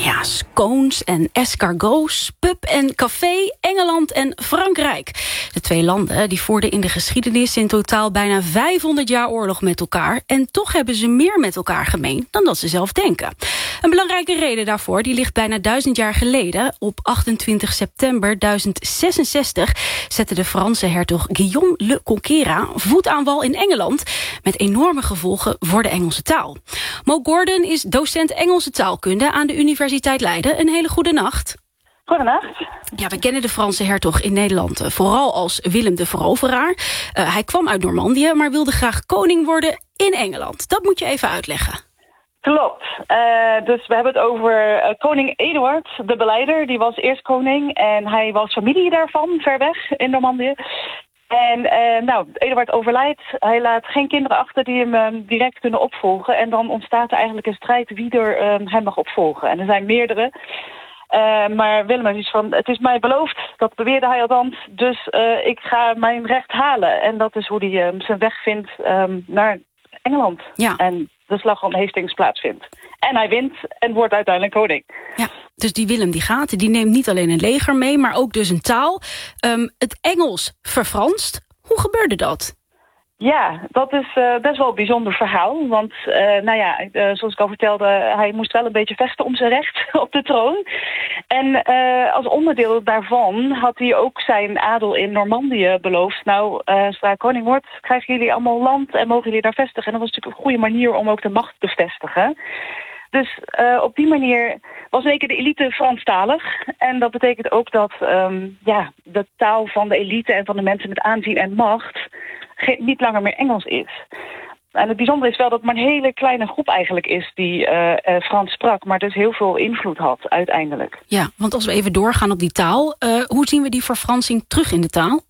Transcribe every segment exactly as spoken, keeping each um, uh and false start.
Ja, scones en escargots, pub en café, Engeland en Frankrijk. De twee landen die voerden in de geschiedenis in totaal bijna vijfhonderd jaar oorlog met elkaar. En toch hebben ze meer met elkaar gemeen dan dat ze zelf denken. Een belangrijke reden daarvoor die ligt bijna duizend jaar geleden. Op achtentwintig september duizend zesenzestig zette de Franse hertog Guillaume le Conquérant voet aan wal in Engeland, met enorme gevolgen voor de Engelse taal. Mo Gordon is docent Engelse taalkunde aan de Universiteit Leiden. Een hele goede nacht. Goedenacht. Ja, we kennen de Franse hertog in Nederland uh, vooral als Willem de Veroveraar. Uh, hij kwam uit Normandië, maar wilde graag koning worden in Engeland. Dat moet je even uitleggen. Klopt. Uh, dus we hebben het over uh, koning Eduard, de beleider. Die was eerst koning en hij was familie daarvan, ver weg in Normandië. En uh, nou, Eduard overlijdt. Hij laat geen kinderen achter die hem um, direct kunnen opvolgen. En dan ontstaat er eigenlijk een strijd wie er um, hem mag opvolgen. En er zijn meerdere. Uh, maar Willem is iets van, het is mij beloofd, dat beweerde hij althans, dus uh, ik ga mijn recht halen. En dat is hoe hij um, zijn weg vindt um, naar Engeland. Ja. En de slag om Hastings plaatsvindt. En hij wint en wordt uiteindelijk koning. Ja, dus die Willem die gaat, die neemt niet alleen een leger mee, maar ook dus een taal. Um, het Engels verfranst. Hoe gebeurde dat? Ja, dat is uh, best wel een bijzonder verhaal. Want, uh, nou ja, uh, zoals ik al vertelde, hij moest wel een beetje vechten om zijn recht op de troon. En uh, als onderdeel daarvan had hij ook zijn adel in Normandië beloofd. Nou, uh, zodra ik koning wordt, krijgen jullie allemaal land en mogen jullie daar vestigen. En dat was natuurlijk een goede manier om ook de macht te vestigen. Dus uh, op die manier was zeker de elite Franstalig. En dat betekent ook dat um, ja, de taal van de elite en van de mensen met aanzien en macht niet langer meer Engels is. En het bijzondere is wel dat het maar een hele kleine groep eigenlijk is die uh, uh, Frans sprak, maar dus heel veel invloed had uiteindelijk. Ja, want als we even doorgaan op die taal, uh, hoe zien we die verfransing terug in de taal?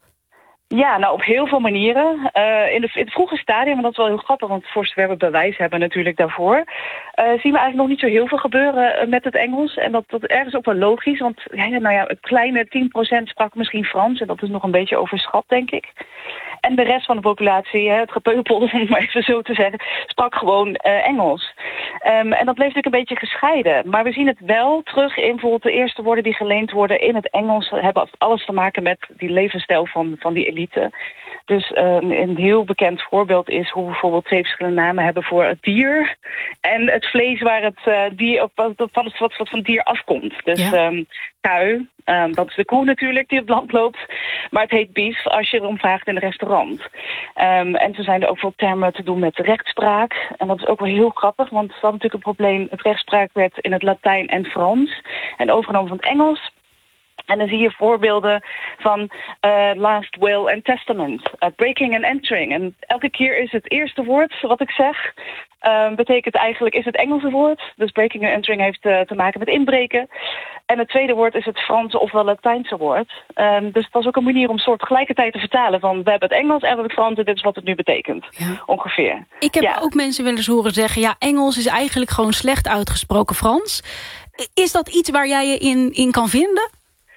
Ja, nou op heel veel manieren. Uh, in, de, in het vroege stadium, en dat is wel heel grappig, want voor zover we bewijs hebben natuurlijk daarvoor, uh, zien we eigenlijk nog niet zo heel veel gebeuren uh, met het Engels. En dat, dat ergens ook wel logisch, want ja, nou ja, een kleine tien procent sprak misschien Frans en dat is nog een beetje overschat, denk ik. En de rest van de populatie, het gepeupel, om het maar even zo te zeggen, sprak gewoon uh, Engels. Um, en dat bleef natuurlijk een beetje gescheiden. Maar we zien het wel terug in bijvoorbeeld de eerste woorden die geleend worden in het Engels, hebben alles te maken met die levensstijl van, van die elite. Dus um, een heel bekend voorbeeld is hoe we bijvoorbeeld twee verschillende namen hebben voor het dier en het vlees waar het uh, dier op, van het wat, wat van het dier afkomt. Dus ja. um, Kui, um, dat is de koe natuurlijk die op het land loopt, maar het heet beef als je erom vraagt in een restaurant. Um, en zo zijn er ook veel termen te doen met rechtspraak. En dat is ook wel heel grappig, want we hadden natuurlijk een probleem. Het rechtspraak werd in het Latijn en Frans en overgenomen van het Engels. En dan zie je voorbeelden van uh, last will and testament, uh, breaking and entering. En elke keer is het eerste woord wat ik zeg, uh, betekent eigenlijk is het Engelse woord. Dus breaking and entering heeft uh, te maken met inbreken. En het tweede woord is het Franse ofwel Latijnse woord. Um, dus dat is ook een manier om soort tegelijkertijd te vertalen van we hebben het Engels en we hebben het Frans en dit is wat het nu betekent. Ja. Ongeveer. Ik heb ja. ook mensen wel eens horen zeggen, ja, Engels is eigenlijk gewoon slecht uitgesproken Frans. Is dat iets waar jij je in, in kan vinden?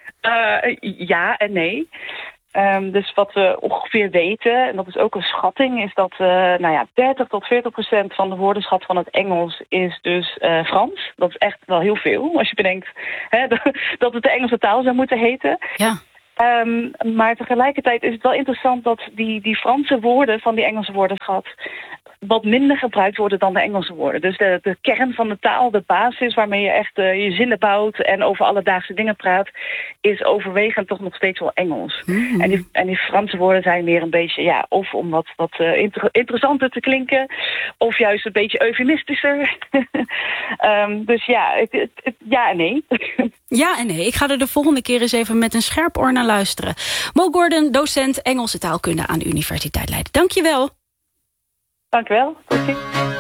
Uh, ja en nee. Um, dus wat we ongeveer weten, en dat is ook een schatting, is dat uh, nou ja, dertig tot veertig procent van de woordenschat van het Engels is dus uh, Frans. Dat is echt wel heel veel, als je bedenkt hè, dat het de Engelse taal zou moeten heten. Ja. Um, maar tegelijkertijd is het wel interessant dat die, die Franse woorden van die Engelse woordenschat wat minder gebruikt worden dan de Engelse woorden. Dus de, de kern van de taal, de basis waarmee je echt uh, je zinnen bouwt en over alledaagse dingen praat, is overwegend toch nog steeds wel Engels. Mm. En, die, en die Franse woorden zijn meer een beetje, ja, of om wat, wat uh, inter- interessanter te klinken, of juist een beetje eufemistischer. um, dus ja, het, het, het, ja en nee. Ja en nee, ik ga er de volgende keer eens even met een scherp oor naar luisteren. Mo Gordon, docent Engelse taalkunde aan de Universiteit Leiden. Dank je wel. Dank u wel. Tot ziens.